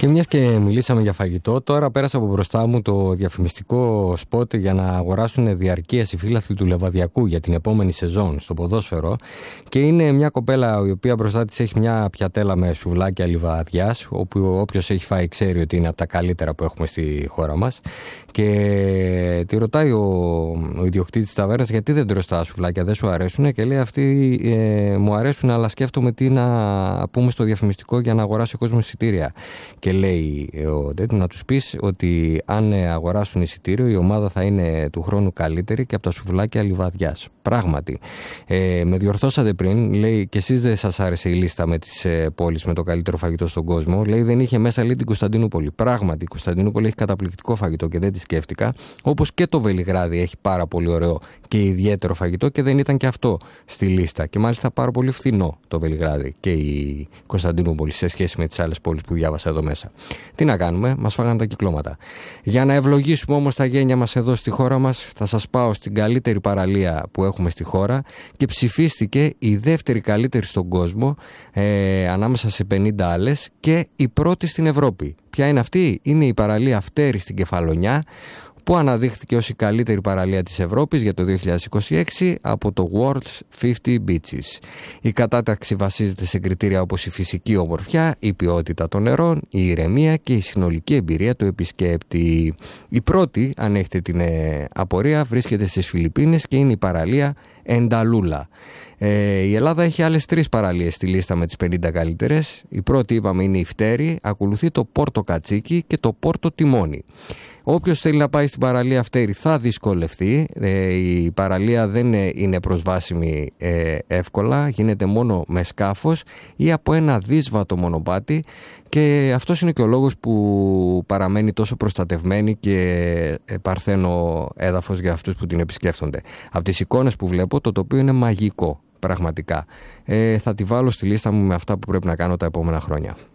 Και μιας και μιλήσαμε για φαγητό, τώρα πέρασε από μπροστά μου το διαφημιστικό σπότ για να αγοράσουν διαρκείας οι φίλαθλοι του Λεβαδιακού για την επόμενη σεζόν στο ποδόσφαιρο. Και είναι μια κοπέλα η οποία μπροστά της έχει μια πιατέλα με σουβλάκια λιβαδιάς, όπου όποιος έχει φάει ξέρει ότι είναι από τα καλύτερα που έχουμε στη χώρα μας. Και τη ρωτάει ο ιδιοκτήτης της ταβέρνας γιατί δεν τρως τα σουβλάκια, δεν σου αρέσουν, και λέει αυτή μου αρέσουν, αλλά σκέφτομαι τι να πούμε στο διαφημιστικό για να αγοράσει ο κόσμος εισιτήρια. Και λέει να τους πεις ότι αν αγοράσουν εισιτήριο η ομάδα θα είναι του χρόνου καλύτερη και από τα σουβλάκια λιβαδιάς. Πράγματι, με διορθώσατε πριν, λέει, και εσείς δεν σας άρεσε η λίστα με τις πόλεις με το καλύτερο φαγητό στον κόσμο. Λέει δεν είχε μέσα, λέει, την Κωνσταντινούπολη. Πράγματι, η Κωνσταντινούπολη έχει καταπληκτικό φαγητό και δεν τη σκέφτηκα. Όπως και το Βελιγράδι έχει πάρα πολύ ωραίο και ιδιαίτερο φαγητό και δεν ήταν και αυτό στη λίστα. Και μάλιστα πάρα πολύ φθηνό το Βελιγράδι και η Κωνσταντινούπολη σε σχέση με τις άλλες πόλεις που διάβασα εδώ μέσα. Τι να κάνουμε, μας φάγανε τα κυκλώματα. Για να ευλογήσουμε όμως τα γένια μας εδώ στη χώρα μας, θα σας πάω στην καλύτερη παραλία που έχουμε στη χώρα και ψηφίστηκε η δεύτερη καλύτερη στον κόσμο ανάμεσα σε 50 άλλες και η πρώτη στην Ευρώπη. Ποια είναι αυτή? Είναι η παραλία Φτέρη στην Κεφαλονιά, που αναδείχθηκε ως η καλύτερη παραλία της Ευρώπης για το 2026 από το World's 50 Beaches. Η κατάταξη βασίζεται σε κριτήρια όπως η φυσική ομορφιά, η ποιότητα των νερών, η ηρεμία και η συνολική εμπειρία του επισκέπτη. Η πρώτη, αν έχετε την απορία, βρίσκεται στις Φιλιππίνες και είναι η παραλία Ενταλούλα. Η Ελλάδα έχει άλλες 3 παραλίες στη λίστα με τις 50 καλύτερες. Η πρώτη, είπαμε, είναι η Φτέρη, ακολουθεί το Πόρτο Κατσίκι και το Πόρτο Τιμόνι. Όποιος θέλει να πάει στην παραλία Φτέρη θα δυσκολευτεί. Η παραλία δεν είναι προσβάσιμη εύκολα, γίνεται μόνο με σκάφος ή από ένα δύσβατο μονοπάτι, και αυτός είναι και ο λόγος που παραμένει τόσο προστατευμένη και παρθένο έδαφος για αυτούς που την επισκέφτονται. Από τις εικόνες που βλέπω, το τοπίο είναι μαγικό, πραγματικά. Θα τη βάλω στη λίστα μου με αυτά που πρέπει να κάνω τα επόμενα χρόνια.